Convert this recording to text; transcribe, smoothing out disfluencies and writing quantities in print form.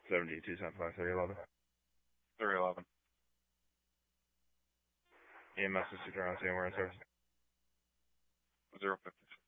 7275 3011. 311. EMS is around saying we're in service. 056.